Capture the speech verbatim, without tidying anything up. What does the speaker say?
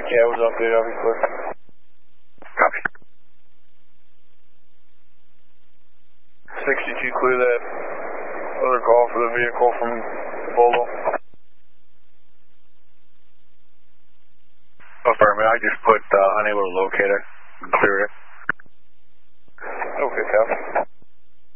Yeah, it was updated, I'll be clear. Copy. sixty-two, clear that other call for the vehicle from Bolo. Affirmative, I just put uh, unable to locate it and clear it. Okay, Cal.